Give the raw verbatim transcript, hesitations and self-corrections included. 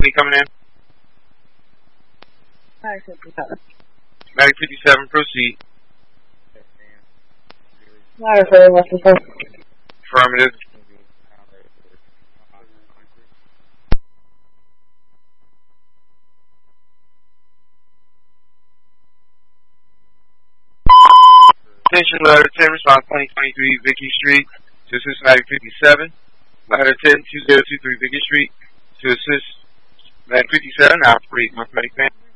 Company coming in. Medic fifty-seven. Medic fifty-seven, proceed. Ladder for West Central. Affirmative. Attention, Ladder ten, response twenty twenty-three Vicky Street to assist Medic fifty-seven. Ladder ten, two zero two three Vicky Street to assist Medic fifty-seven. Now, free, Medic fan.